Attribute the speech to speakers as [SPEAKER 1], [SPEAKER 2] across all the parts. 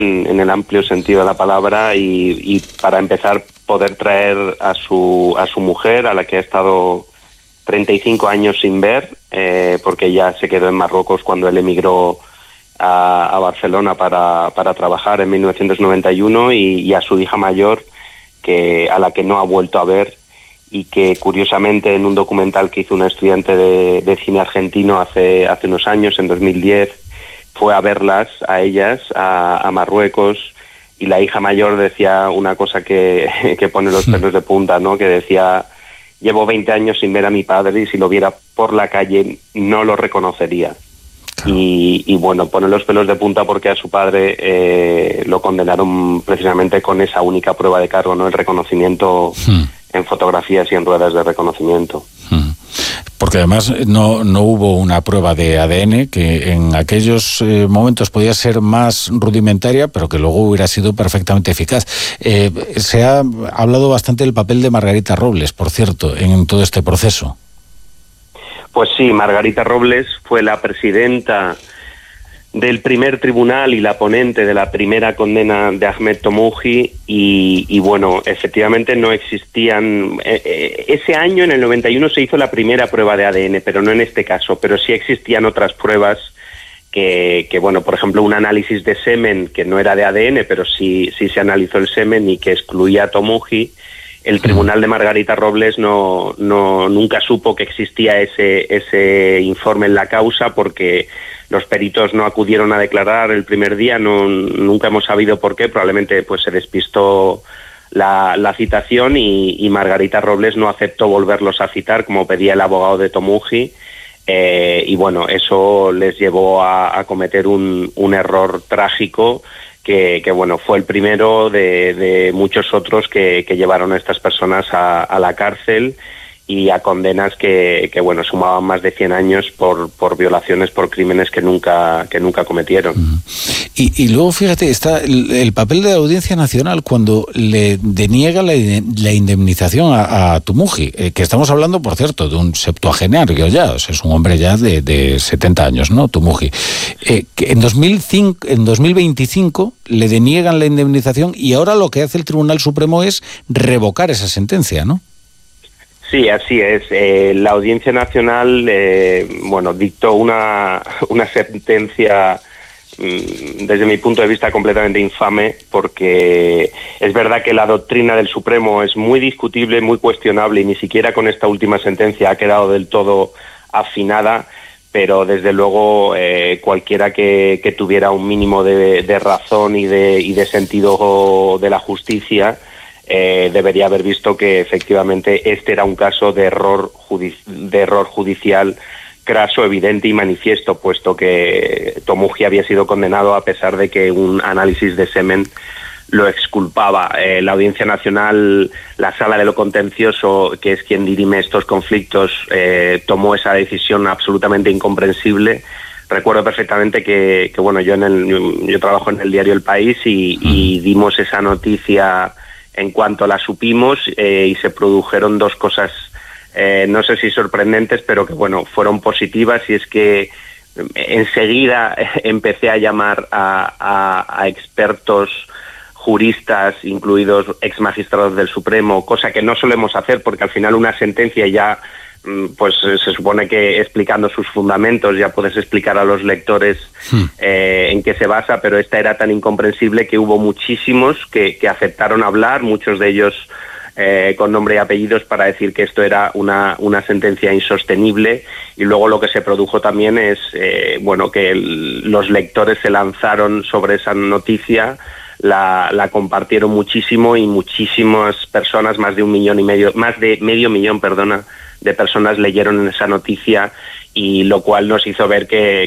[SPEAKER 1] en el amplio sentido de la palabra, y para empezar poder traer a su mujer, a la que ha estado 35 años sin ver, porque ella se quedó en Marruecos cuando él emigró a Barcelona para trabajar en 1991, y a su hija mayor, a la que no ha vuelto a ver, y que curiosamente en un documental que hizo una estudiante de cine argentino hace unos años, en 2010, fue a verlas, a ellas, a Marruecos, y la hija mayor decía una cosa que pone los pelos de punta, ¿no? Que decía: llevo 20 años sin ver a mi padre y si lo viera por la calle no lo reconocería. Claro. Y bueno, pone los pelos de punta porque a su padre lo condenaron precisamente con esa única prueba de cargo, ¿no? El reconocimiento en fotografías y en ruedas de reconocimiento.
[SPEAKER 2] Porque además no hubo una prueba de ADN que en aquellos momentos podía ser más rudimentaria, pero que luego hubiera sido perfectamente eficaz. Se ha hablado bastante del papel de Margarita Robles, por cierto, en todo este proceso.
[SPEAKER 1] Pues sí, Margarita Robles fue la presidenta del primer tribunal y la ponente de la primera condena de Ahmed Tomuji, y bueno, efectivamente no existían... ese año, en el 91, se hizo la primera prueba de ADN, pero no en este caso, pero sí existían otras pruebas que bueno, por ejemplo, un análisis de semen que no era de ADN, pero sí se analizó el semen y que excluía a Tomuji. El tribunal de Margarita Robles nunca supo que existía ese informe en la causa, porque los peritos no acudieron a declarar el primer día, nunca hemos sabido por qué, probablemente pues se despistó la citación, y Margarita Robles no aceptó volverlos a citar como pedía el abogado de Tomuji, y bueno, eso les llevó a cometer un error trágico que bueno, fue el primero de muchos otros que llevaron a estas personas a la cárcel y a condenas que bueno, sumaban más de 100 años por violaciones, por crímenes que nunca cometieron.
[SPEAKER 2] Y luego, fíjate, está el papel de la Audiencia Nacional cuando le deniega la indemnización a Tomuji, que estamos hablando, por cierto, de un septuagenario ya, o sea, es un hombre ya de 70 años, ¿no? Tomuji. Que en 2025 le deniegan la indemnización, y ahora lo que hace el Tribunal Supremo es revocar esa sentencia, ¿no?
[SPEAKER 1] Sí, así es. La Audiencia Nacional, bueno, dictó una sentencia, desde mi punto de vista, completamente infame, porque es verdad que la doctrina del Supremo es muy discutible, muy cuestionable, y ni siquiera con esta última sentencia ha quedado del todo afinada, pero desde luego cualquiera que tuviera un mínimo de razón y de sentido de la justicia debería haber visto que efectivamente este era un caso de error judicial craso, evidente y manifiesto, puesto que Tomuji había sido condenado a pesar de que un análisis de semen lo exculpaba. La Audiencia Nacional, la Sala de lo Contencioso, que es quien dirime estos conflictos, tomó esa decisión absolutamente incomprensible. Recuerdo perfectamente que bueno, yo trabajo en el diario El País y dimos esa noticia en cuanto la supimos, y se produjeron dos cosas, no sé si sorprendentes, pero que bueno, fueron positivas, y es que enseguida empecé a llamar a expertos juristas, incluidos exmagistrados del Supremo, cosa que no solemos hacer porque al final una sentencia ya, pues se supone que explicando sus fundamentos ya puedes explicar a los lectores en qué se basa, pero esta era tan incomprensible que hubo muchísimos que aceptaron hablar, muchos de ellos con nombre y apellidos, para decir que esto era una sentencia insostenible. Y luego lo que se produjo también es bueno, que los lectores se lanzaron sobre esa noticia, la compartieron muchísimo, y muchísimas personas, más de medio millón, de personas leyeron esa noticia, y lo cual nos hizo ver que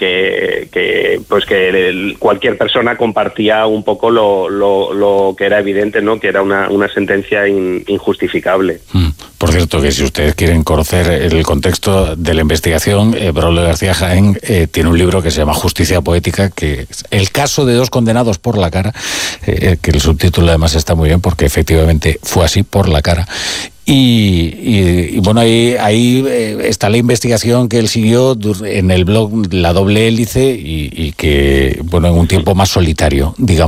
[SPEAKER 1] cualquier persona compartía un poco lo que era evidente, ¿no? Que era una sentencia injustificable.
[SPEAKER 2] Por cierto, que si ustedes quieren conocer el contexto de la investigación, Braulio García Jaén tiene un libro que se llama Justicia Poética, que es el caso de dos condenados por la cara, que el subtítulo además está muy bien porque efectivamente fue así, por la cara. Y bueno, ahí está la investigación que él siguió en el blog La Doble Hélice y que, bueno, en un tiempo más solitario, digamos.